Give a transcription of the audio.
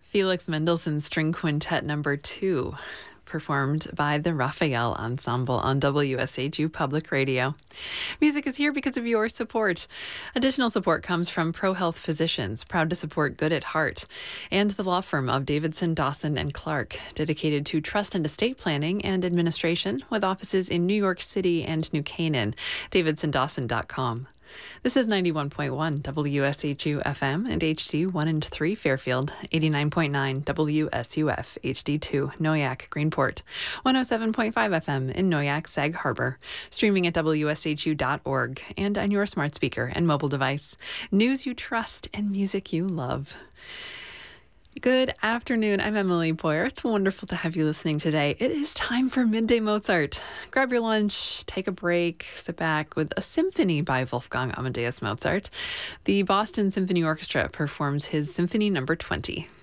Felix Mendelssohn's String Quintet Number 2, performed by the Raphael Ensemble on WSHU Public Radio. Music is here because of your support. Additional support comes from ProHealth Physicians, proud to support Good at Heart, and the law firm of Davidson, Dawson, and Clark, dedicated to trust and estate planning and administration with offices in New York City and New Canaan. DavidsonDawson.com. This is 91.1 WSHU FM and HD 1 and 3 Fairfield, 89.9 WSUF HD2 Noyak Greenport, 107.5 FM in Noyak Sag Harbor, streaming at WSHU.org and on your smart speaker and mobile device. News you trust and music you love. Good afternoon. I'm Emily Boyer. It's wonderful to have you listening today. It is time for Midday Mozart. Grab your lunch, take a break, sit back with a symphony by Wolfgang Amadeus Mozart. The Boston Symphony Orchestra performs his Symphony Number 20.